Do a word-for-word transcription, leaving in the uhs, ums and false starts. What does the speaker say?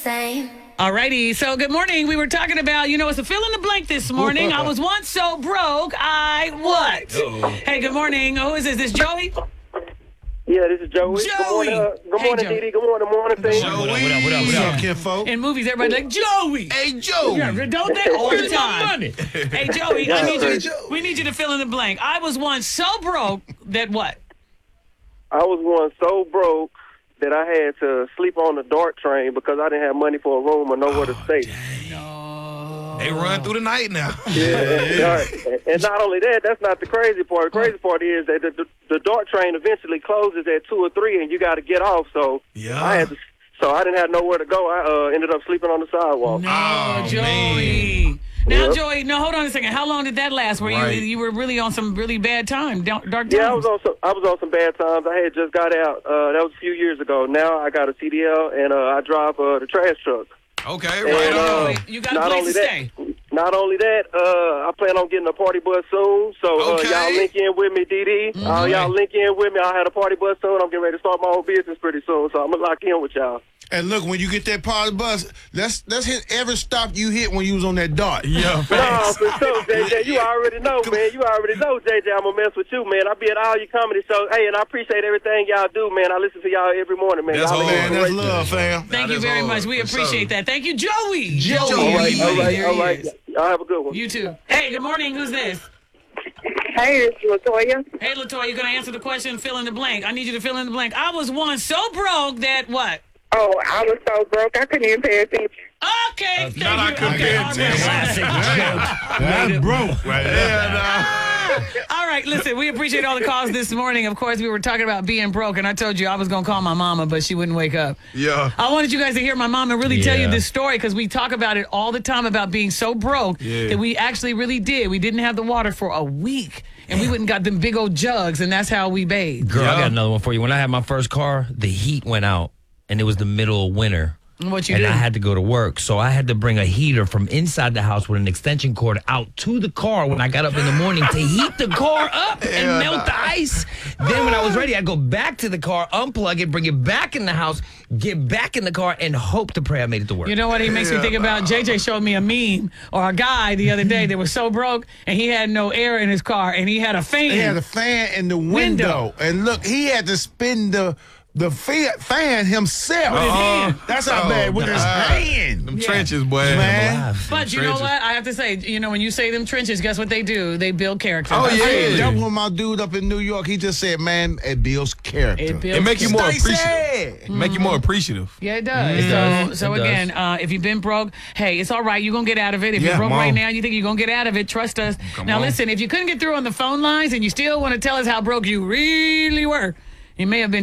same. All righty. So good morning. We were talking about, you know, it's a fill in the blank this morning. I was once so broke, I what? Uh-oh. Hey, good morning. Who is this? This Joey? Yeah, this is Joey. Joey. Good morning, uh, good Hey, morning, Joey. Didi. Good morning, morning, thing. Joey. What up, what up, what up, what up? Kinfolk. In movies, everybody's like, Joey. Hey, Joe. Yeah, don't they all the Where's my time? money? Hey, Joey, I need you. Joey. We need you to fill in the blank. I was once so broke that what? I was once so broke that I had to sleep on the DART train because I didn't have money for a room or nowhere to stay. They run through the night now. Yeah. Right. And not only that, that's not the crazy part. The crazy part is that the, the, the DART train eventually closes at two or three, and you got to get off. So Yeah. I had to. So I didn't have nowhere to go. I uh, ended up sleeping on the sidewalk. No, Oh, Joey. man. Now, Yep. Joey, no, hold on a second. How long did that last? Where Right. you you were really on some really bad time, dark dark times? Yeah, I was on some. I was on some bad times. I had just got out. Uh, that was a few years ago. Now I got a C D L, and uh, I drive uh, the trash truck. Okay, And, right uh, on. You got a not place only to that, stay. Not only that, uh, I plan on getting a party bus soon. So uh, Okay. y'all link in with me, D D. Uh, y'all link in with me. I had a party bus soon. I'm getting ready to start my own business pretty soon. So I'm gonna lock in with y'all. And look, when you get that party bus, let's let's hit every stop you hit when you was on that dart. Yeah, No, facts. for sure, J J. You already know, man. You already know, J J. I'm gonna mess with you, man. I be at all your comedy shows. Hey, and I appreciate everything y'all do, man. I listen to y'all every morning, man. That's y'all hard. Man, are that's great. love, fam. Thank That you is very hard, much. We for appreciate sure. that. Thank you, Joey. Joey. All right, all right, There all he right. is. Y'all have a good one. You too. Hey, good morning. Who's this? Hey, it's Latoya. Hey, Latoya, you're going to answer the question, fill in the blank. I need you to fill in the blank. I was once so broke that what? Oh, I was so broke I couldn't even pay attention. Okay, thank not I you. couldn't Okay, pay all right. attention. That's broke right there. All right, listen, we appreciate all the calls this morning. Of course, we were talking about being broke, and I told you I was going to call my mama, but she wouldn't wake up. Yeah. I wanted you guys to hear my mom and really tell you Yeah. this story because we talk about it all the time about being so broke Yeah. that we actually really did. We didn't have the water for a week, and we went and got them big old jugs, and that's how we bathed. Girl, I Yeah. got another one for you. When I had my first car, the heat went out, and it was the middle of winter. And what you and did? I had to go to work, so I had to bring a heater from inside the house with an extension cord out to the car when I got up in the morning to heat the car up and Hell melt nah. the ice. Then when I was ready, I'd go back to the car, unplug it, bring it back in the house, get back in the car, and hope to pray I made it to work. You know what? He makes me think about J J showed me a meme or a guy the other day that was so broke and he had no air in his car and he had a fan. He had a fan in the window, Window. and look, he had to spin the the fa- fan himself. With his hand. That's how Oh, bad with his God. hand. Them trenches, boy. Man. But you know Trenches. what? I have to say, you know, when you say them trenches, guess what they do? They build character. Oh, I yeah. had double with my dude up in New York. He just said, "Man, it builds character." It builds It make you more character. appreciative. Stacey! Make you more appreciative. Yeah, it does. It so, does. so It does. again, uh, if you've been broke, hey, it's all right. You're going to get out of it. If Yeah, you're broke Mom. right now, you think you're going to get out of it, trust us. Come now, on. listen, if you couldn't get through on the phone lines and you still want to tell us how broke you really were, you may have been